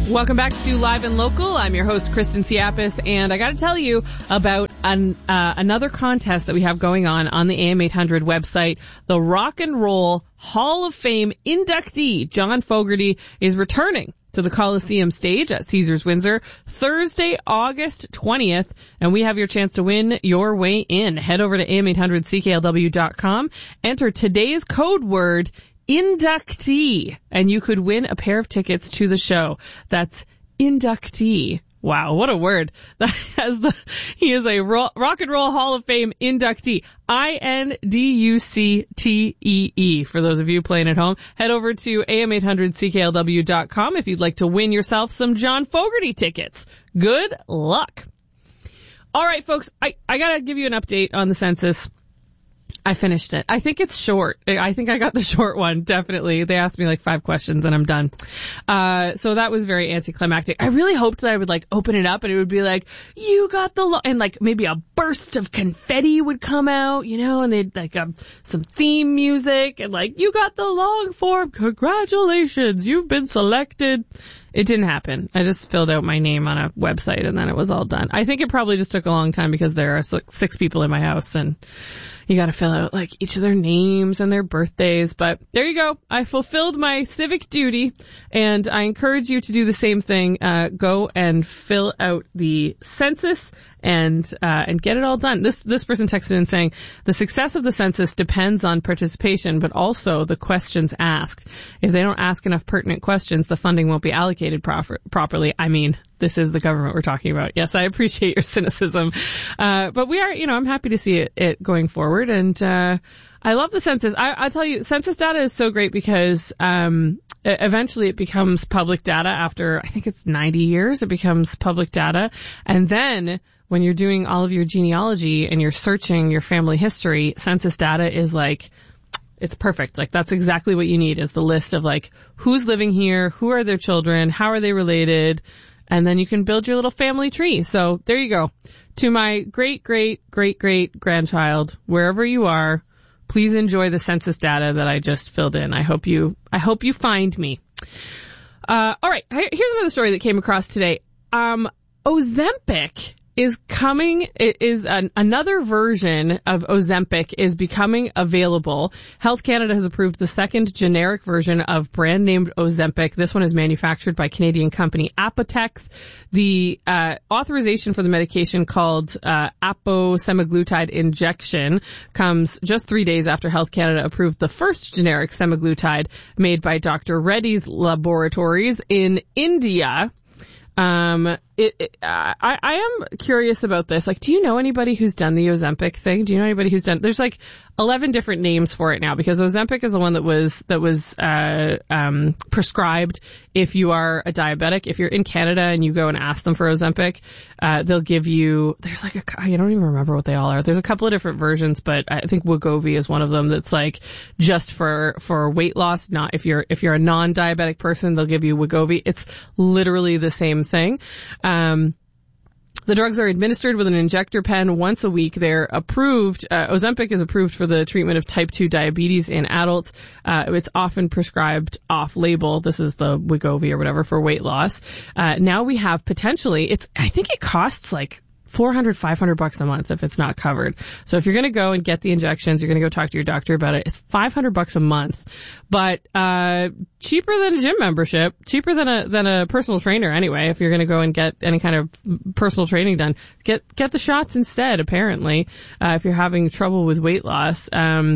Welcome back to Live and Local. I'm your host, Kristen Siapis, and I got to tell you about another contest that we have going on the AM 800 website. The Rock and Roll Hall of Fame inductee, John Fogerty, is returning to the Coliseum stage at Caesars Windsor Thursday, August 20th, and we have your chance to win your way in. Head over to am800cklw.com, enter today's code word inductee, and you could win a pair of tickets to the show. That's inductee. Wow, what a word. He is a Rock and Roll Hall of Fame inductee. INDUCTEE. For those of you playing at home, head over to am800cklw.com if you'd like to win yourself some John Fogerty tickets. Good luck. All right, folks, I gotta give you an update on the census. I finished it. I think it's short. I think I got the short one, definitely. They asked me like 5 questions and I'm done. So that was very anticlimactic. I really hoped that I would like open it up and it would be like, you got the and like maybe a burst of confetti would come out, you know, and they'd like some theme music and like, you got the long form. Congratulations. You've been selected. It didn't happen. I just filled out my name on a website and then it was all done. I think it probably just took a long time because there are 6 people in my house and you got to fill out like each of their names and their birthdays. But there you go. I fulfilled my civic duty and I encourage you to do the same thing. Go and fill out the census and get it all done. This person texted in saying the success of the census depends on participation, but also the questions asked. If they don't ask enough pertinent questions, the funding won't be allocated properly. I mean, this is the government we're talking about. Yes, I appreciate your cynicism. But we are, I'm happy to see it going forward. And, I love the census. I'll tell you, census data is so great because, eventually it becomes public data after, I think it's 90 years, it becomes public data. And then when you're doing all of your genealogy and you're searching your family history, census data is like, it's perfect. Like that's exactly what you need is the list of like, who's living here, who are their children, how are they related, and then you can build your little family tree. So there you go. To my great-great-great-great-grandchild, wherever you are, please enjoy the census data that I just filled in. I hope you find me. All right. Here's another story that came across today. Ozempic is coming, another version of Ozempic is becoming available. Health Canada has approved the second generic version of brand named Ozempic. This one is manufactured by Canadian company Apotex. The authorization for the medication called aposemaglutide injection comes just 3 days after Health Canada approved the first generic semaglutide made by Dr. Reddy's Laboratories in India. I am curious about this. Like, do you know anybody who's done the Ozempic thing? Do you know anybody who's done, there's like 11 different names for it now because Ozempic is the one that was prescribed if you are a diabetic. If you're in Canada and you go and ask them for Ozempic, they'll give you, there's like I don't even remember what they all are. There's a couple of different versions, but I think Wegovy is one of them that's like just for weight loss. Not if you're a non-diabetic person, they'll give you Wegovy. It's literally the same thing. The drugs are administered with an injector pen once a week. They're approved. Ozempic is approved for the treatment of type 2 diabetes in adults. It's often prescribed off-label. This is the Wegovy or whatever for weight loss. Now we have potentially, I think it costs like $400-$500 a month if it's not covered. So if you're going to go and get the injections, you're going to go talk to your doctor about it. It's $500 a month, but cheaper than a gym membership, cheaper than a personal trainer anyway. If you're going to go and get any kind of personal training done, get the shots instead. Apparently, if you're having trouble with weight loss.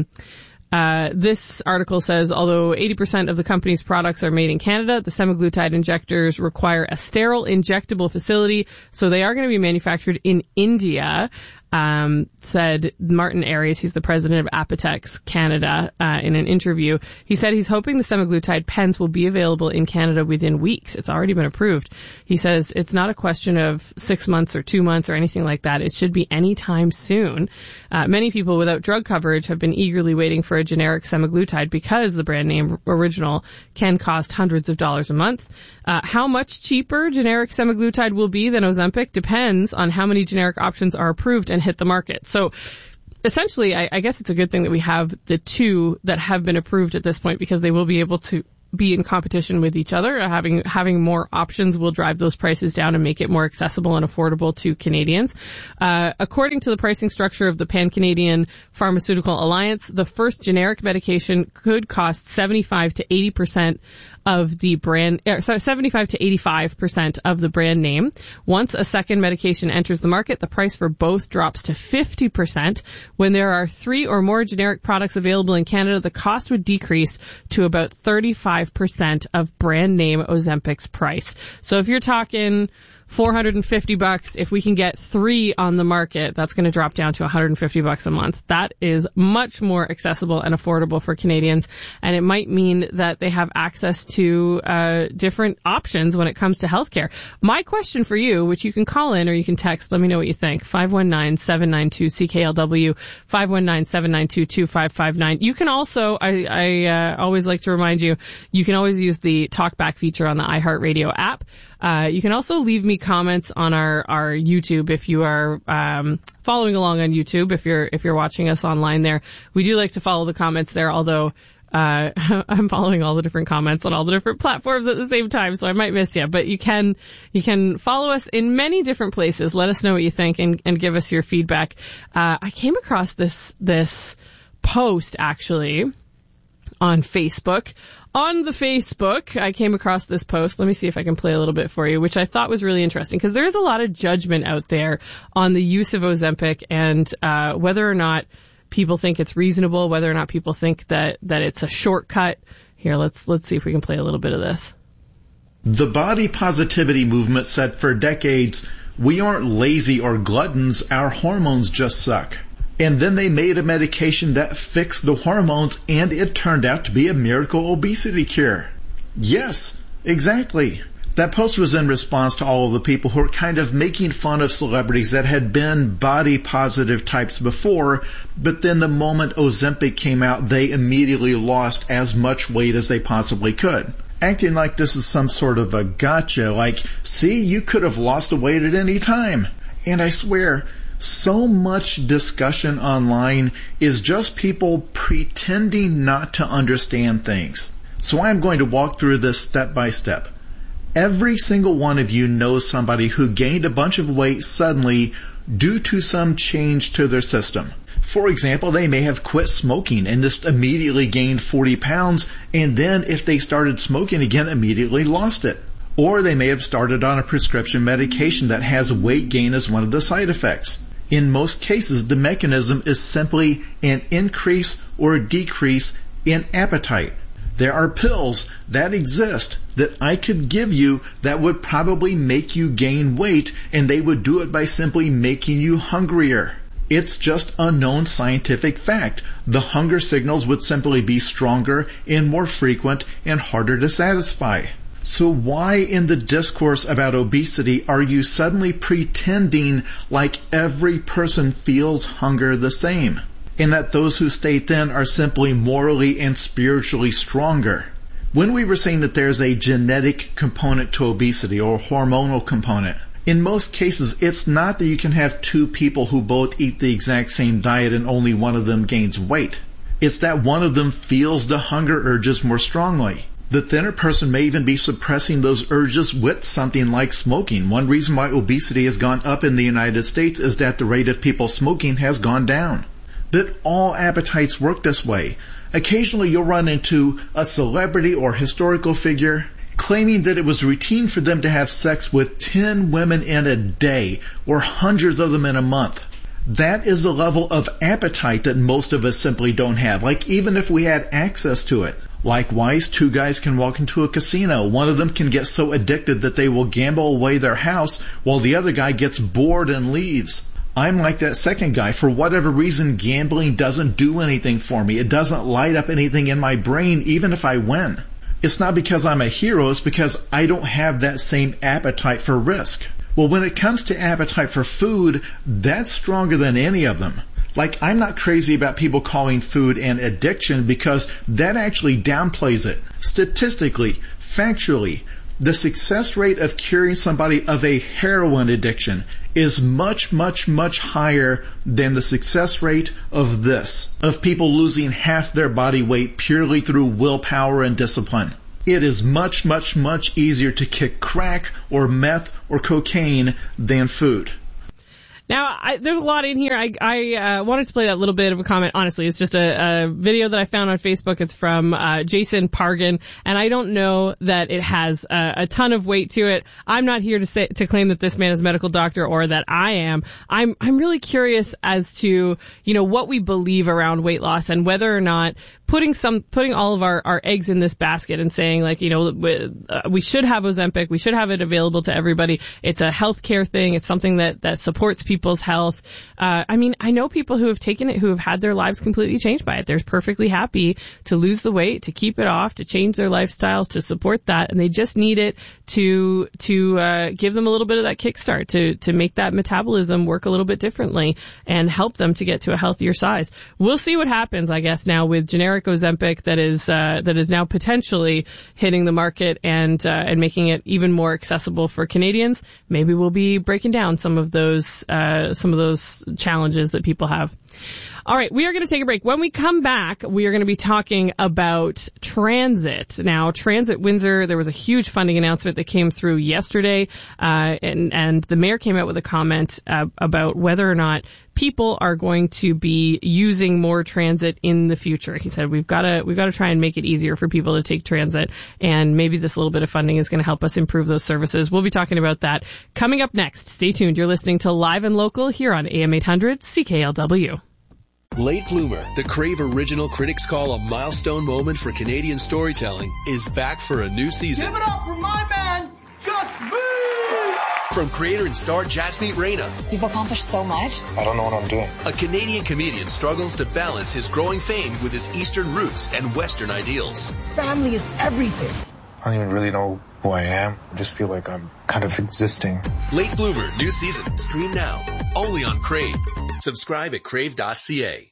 This article says, although 80% of the company's products are made in Canada, the semaglutide injectors require a sterile injectable facility, so they are going to be manufactured in India. Said Martin Aries, he's the president of Apotex Canada, in an interview. He said he's hoping the semaglutide pens will be available in Canada within weeks. It's already been approved. He says it's not a question of 6 months or 2 months or anything like that. It should be any time soon. Many people without drug coverage have been eagerly waiting for a generic semaglutide because the brand name original can cost hundreds of dollars a month. How much cheaper generic semaglutide will be than Ozempic depends on how many generic options are approved and hit the market. So essentially, I guess it's a good thing that we have the two that have been approved at this point because they will be able to be in competition with each other. Having more options will drive those prices down and make it more accessible and affordable to Canadians. According to the pricing structure of the Pan-Canadian Pharmaceutical Alliance, the first generic medication could cost 75 to 80% of the brand, 75 to 85% of the brand name. Once a second medication enters the market, the price for both drops to 50%. When there are 3 or more generic products available in Canada, the cost would decrease to about 35% of brand name Ozempic's price. So if you're talking $450, if we can get 3 on the market, that's going to drop down to $150 a month. That is much more accessible and affordable for Canadians, and it might mean that they have access to different options when it comes to healthcare. My question for you, which you can call in or you can text, let me know what you think. 519-792-CKLW, 519-792-2559. You can also, I always like to remind you, you can always use the talkback feature on the iHeartRadio app. You can also leave me comments on our YouTube if you are following along on YouTube. If you're watching us online there, we do like to follow the comments there. Although I'm following all the different comments on all the different platforms at the same time, so I might miss you. But you can follow us in many different places. Let us know what you think and give us your feedback. I came across this post actually on Facebook. On the Facebook, I came across this post. Let me see if I can play a little bit for you, which I thought was really interesting because there is a lot of judgment out there on the use of Ozempic and whether or not people think it's reasonable, whether or not people think that it's a shortcut. Here, let's see if we can play a little bit of this. The body positivity movement said for decades, we aren't lazy or gluttons, our hormones just suck. And then they made a medication that fixed the hormones, and it turned out to be a miracle obesity cure. Yes, exactly. That post was in response to all of the people who are kind of making fun of celebrities that had been body positive types before, but then the moment Ozempic came out, they immediately lost as much weight as they possibly could. Acting like this is some sort of a gotcha, like, see, you could have lost the weight at any time. And I swear, so much discussion online is just people pretending not to understand things. So I'm going to walk through this step by step. Every single one of you knows somebody who gained a bunch of weight suddenly due to some change to their system. For example, they may have quit smoking and just immediately gained 40 pounds, and then if they started smoking again, immediately lost it. Or they may have started on a prescription medication that has weight gain as one of the side effects. In most cases, the mechanism is simply an increase or decrease in appetite. There are pills that exist that I could give you that would probably make you gain weight, and they would do it by simply making you hungrier. It's just a known scientific fact. The hunger signals would simply be stronger and more frequent and harder to satisfy. So why in the discourse about obesity are you suddenly pretending like every person feels hunger the same, and that those who stay thin are simply morally and spiritually stronger? When we were saying that there's a genetic component to obesity or hormonal component, in most cases it's not that you can have 2 people who both eat the exact same diet and only one of them gains weight. It's that one of them feels the hunger urges more strongly. The thinner person may even be suppressing those urges with something like smoking. One reason why obesity has gone up in the United States is that the rate of people smoking has gone down. But all appetites work this way. Occasionally you'll run into a celebrity or historical figure claiming that it was routine for them to have sex with 10 women in a day or hundreds of them in a month. That is a level of appetite that most of us simply don't have, like even if we had access to it. Likewise, 2 guys can walk into a casino. One of them can get so addicted that they will gamble away their house while the other guy gets bored and leaves. I'm like that second guy. For whatever reason, gambling doesn't do anything for me. It doesn't light up anything in my brain, even if I win. It's not because I'm a hero, it's because I don't have that same appetite for risk. Well, when it comes to appetite for food, that's stronger than any of them. Like, I'm not crazy about people calling food an addiction because that actually downplays it. Statistically, factually, the success rate of curing somebody of a heroin addiction is much, much, much higher than the success rate of people losing half their body weight purely through willpower and discipline. It is much, much, much easier to kick crack or meth or cocaine than food. Now, there's a lot in here. I wanted to play that little bit of a comment. Honestly, it's just a video that I found on Facebook. It's from Jason Pargin, and I don't know that it has a ton of weight to it. I'm not here to claim that this man is a medical doctor or that I am. I'm really curious as to, what we believe around weight loss and whether or not putting all of our eggs in this basket and saying, like, we should have Ozempic, we should have it available to everybody. It's a healthcare thing. It's something that supports people's health. I know people who have taken it who have had their lives completely changed by it. They're perfectly happy to lose the weight, to keep it off, to change their lifestyles, to support that, and they just need it to give them a little bit of that kickstart, to make that metabolism work a little bit differently and help them to get to a healthier size. We'll see what happens, I guess, now with generic Ozempic that is now potentially hitting the market and making it even more accessible for Canadians. Maybe we'll be breaking down some of those challenges that people have. All right, we are going to take a break. When we come back, we are going to be talking about transit. Now, Transit Windsor, there was a huge funding announcement that came through yesterday, and the mayor came out with a comment about whether or not people are going to be using more transit in the future. He said we've got to try and make it easier for people to take transit, and maybe this little bit of funding is going to help us improve those services. We'll be talking about that coming up next. Stay tuned. You're listening to Live and Local here on AM 800 CKLW. Late Bloomer, the Crave original critics call a milestone moment for Canadian storytelling, is back for a new season. Give it up for my man, Just Me! From creator and star Jasmeet Reina. You've accomplished so much. I don't know what I'm doing. A Canadian comedian struggles to balance his growing fame with his Eastern roots and Western ideals. Family is everything. I don't even really know who I am. I just feel like I'm kind of existing. Late Bloomer, new season. Stream now. Only on Crave. Subscribe at crave.ca.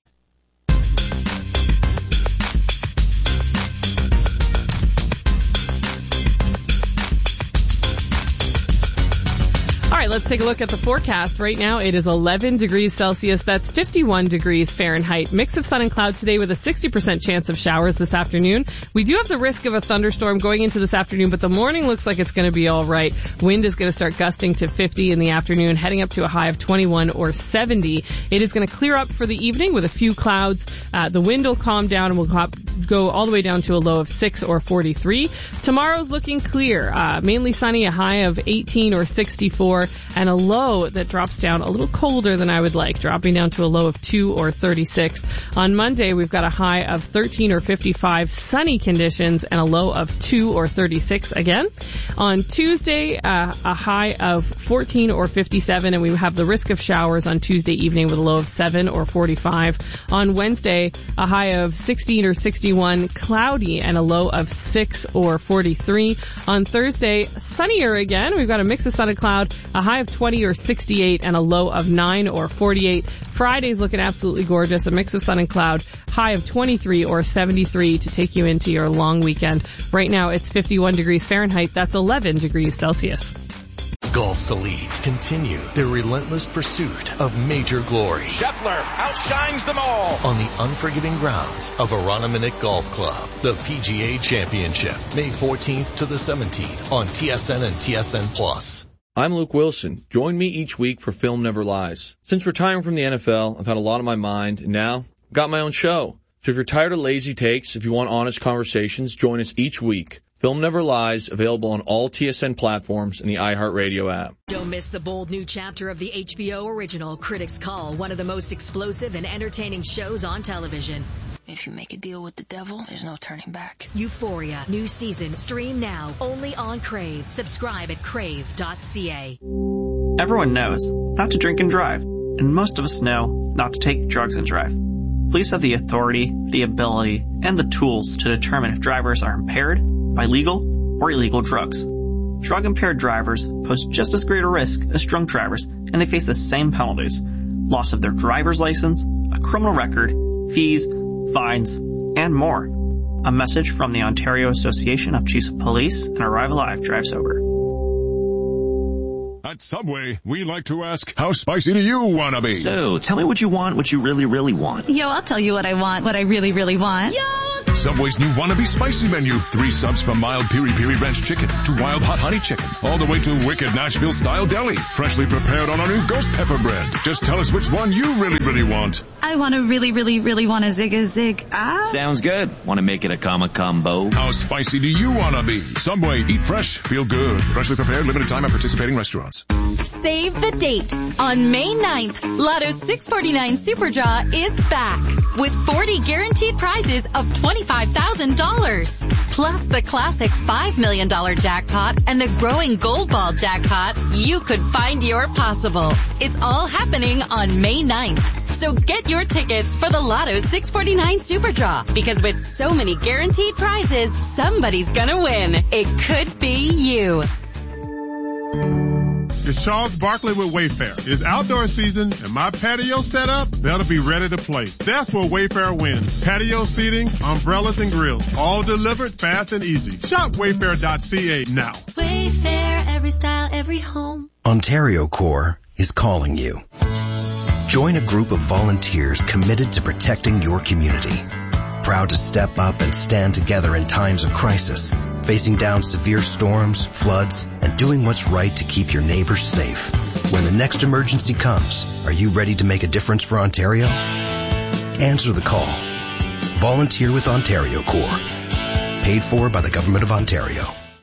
All right, let's take a look at the forecast. Right now, it is 11 degrees Celsius. That's 51 degrees Fahrenheit. Mix of sun and cloud today with a 60% chance of showers this afternoon. We do have the risk of a thunderstorm going into this afternoon, but the morning looks like it's going to be all right. Wind is going to start gusting to 50 in the afternoon, heading up to a high of 21 or 70. It is going to clear up for the evening with a few clouds. The wind will calm down and will go all the way down to a low of 6 or 43. Tomorrow's looking clear. Mainly sunny, a high of 18 or 64. And a low that drops down a little colder than I would like, dropping down to a low of 2 or 36. On Monday, we've got a high of 13 or 55, sunny conditions, and a low of 2 or 36 again. On Tuesday, a high of 14 or 57, and we have the risk of showers on Tuesday evening with a low of 7 or 45. On Wednesday, a high of 16 or 61, cloudy, and a low of 6 or 43. On Thursday, sunnier again. We've got a mix of sun and cloud, a high of 20 or 68 and a low of 9 or 48. Friday's looking absolutely gorgeous. A mix of sun and cloud, high of 23 or 73 to take you into your long weekend. Right now it's 51 degrees Fahrenheit. That's 11 degrees Celsius. Golf's elite continue their relentless pursuit of major glory. Scheffler outshines them all on the unforgiving grounds of Aroniminick Golf Club. The PGA Championship, May 14th to the 17th on TSN and TSN Plus. I'm Luke Wilson. Join me each week for Film Never Lies. Since retiring from the NFL, I've had a lot on my mind, and now I've got my own show. So if you're tired of lazy takes, if you want honest conversations, join us each week. Film Never Lies, available on all TSN platforms and the iHeartRadio app. Don't miss the bold new chapter of the HBO original Critics Call, one of the most explosive and entertaining shows on television. If you make a deal with the devil, there's no turning back. Euphoria, new season, stream now, only on Crave. Subscribe at crave.ca. Everyone knows not to drink and drive, and most of us know not to take drugs and drive. Police have the authority, the ability, and the tools to determine if drivers are impaired by legal or illegal drugs. Drug-impaired drivers pose just as great a risk as drunk drivers, and they face the same penalties: loss of their driver's license, a criminal record, fees, fines, and more. A message from the Ontario Association of Chiefs of Police and Arrive Alive Drive Sober. At Subway, we like to ask, how spicy do you want to be? So, tell me what you want, what you really, really want. Yo, I'll tell you what I want, what I really, really want. Yo, Subway's new Wannabe Spicy Menu. 3 subs from mild Piri Piri Ranch Chicken to wild hot honey chicken, all the way to wicked Nashville-style deli, freshly prepared on our new ghost pepper bread. Just tell us which one you really, really want. I want to really want a Zig-a-Zig. Sounds good. Want to make it a combo? How spicy do you want to be? Subway, eat fresh, feel good. Freshly prepared, limited time at participating restaurants. Save the date. On May 9th, Lotto 649 Super Draw is back with 40 guaranteed prizes of $25,000. Plus the classic $5 million jackpot and the growing Gold Ball jackpot. You could find your possible. It's all happening on May 9th. So get your tickets for the Lotto 649 Super Draw, because with so many guaranteed prizes, somebody's gonna win. It could be you. It's Charles Barkley with Wayfair. It's outdoor season and my patio set up, they'll be ready to play. That's where Wayfair wins. Patio seating, umbrellas and grills, all delivered fast and easy. Shop wayfair.ca now. Wayfair, every style, every home. Ontario Corps is calling you. Join a group of volunteers committed to protecting your community. Proud to step up and stand together in times of crisis, facing down severe storms, floods, and doing what's right to keep your neighbors safe. When the next emergency comes, are you ready to make a difference for Ontario? Answer the call. Volunteer with Ontario Corps. Paid for by the Government of Ontario.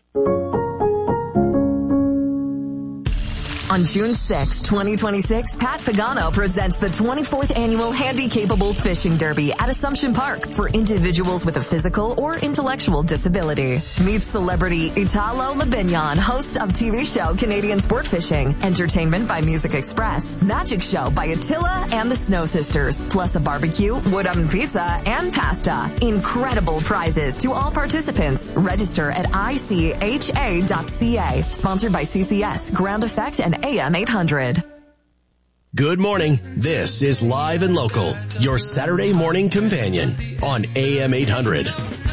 On June 6, 2026, Pat Pagano presents the 24th Annual Handy-Capable Fishing Derby at Assumption Park for individuals with a physical or intellectual disability. Meet celebrity Italo Labignon, host of TV show Canadian Sport Fishing, entertainment by Music Express, magic show by Attila and the Snow Sisters, plus a barbecue, wood oven pizza, and pasta. Incredible prizes to all participants. Register at ICHA.ca. Sponsored by CCS, Ground Effect, and AM 800. Good morning. This is Live and Local, your Saturday morning companion on AM 800.